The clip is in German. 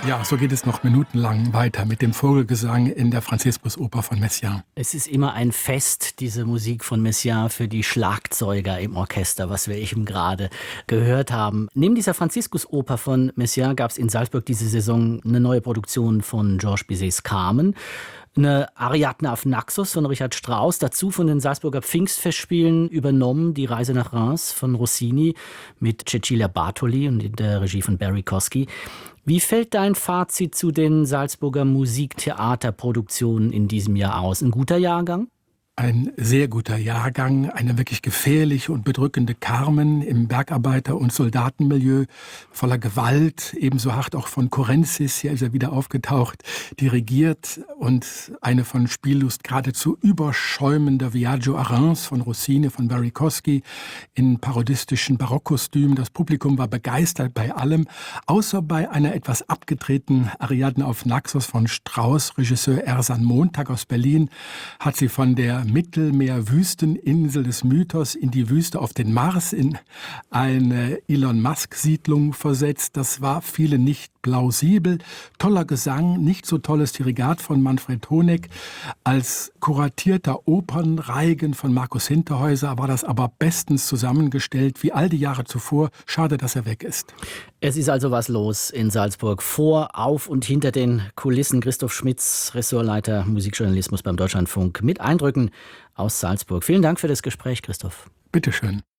Ja, so geht es noch minutenlang weiter mit dem Vogelgesang in der Franziskusoper von Messiaen. Es ist immer ein Fest, diese Musik von Messiaen für die Schlagzeuger im Orchester, was wir eben gerade gehört haben. Neben dieser Franziskusoper von Messiaen gab es in Salzburg diese Saison eine neue Produktion von Georges Bizets Carmen, eine Ariadne auf Naxos von Richard Strauss, dazu von den Salzburger Pfingstfestspielen übernommen die Reise nach Reims von Rossini mit Cecilia Bartoli und in der Regie von Barry Kosky. Wie fällt dein Fazit zu den Salzburger Musiktheaterproduktionen in diesem Jahr aus? Ein guter Jahrgang? Ein sehr guter Jahrgang, eine wirklich gefährliche und bedrückende Carmen im Bergarbeiter- und Soldatenmilieu, voller Gewalt, ebenso hart auch von Kurenzis, hier ist er wieder aufgetaucht, dirigiert, und eine von Spiellust geradezu überschäumender Viaggio a Reims von Rossini, von Barry Kosky, in parodistischen Barockkostümen. Das Publikum war begeistert bei allem, außer bei einer etwas abgedrehten Ariadne auf Naxos von Strauss. Regisseur Ersan Montag aus Berlin hat sie von der Mittelmeer-Wüsteninsel des Mythos in die Wüste auf den Mars, in eine Elon Musk-Siedlung versetzt. Das war vielen nicht plausibel. Toller Gesang, nicht so tolles Dirigat von Manfred Honeck. Als kuratierter Opernreigen von Markus Hinterhäuser war das aber bestens zusammengestellt, wie all die Jahre zuvor. Schade, dass er weg ist. Es ist also was los in Salzburg. Vor, auf und hinter den Kulissen. Christoph Schmitz, Ressortleiter Musikjournalismus beim Deutschlandfunk, mit Eindrücken aus Salzburg. Vielen Dank für das Gespräch, Christoph. Bitteschön.